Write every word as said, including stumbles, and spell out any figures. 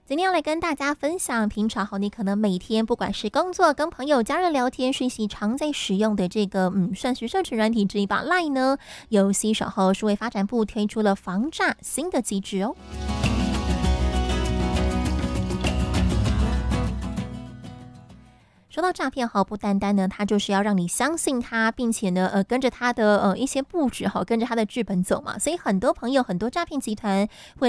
今天要来跟大家分享，平常好，你可能每天不管是工作、跟朋友、家人聊天，讯息常在使用的这个，嗯，算是社群软体之一吧 ，Line 呢，由携手后数位发展部推出了防诈新的机制哦。说到诈骗哈，不单单呢，它就是要让你相信它，并且呢，呃，跟着它的呃一些布置哈，跟着它的剧本走嘛，所以很多朋友、很多诈骗集团会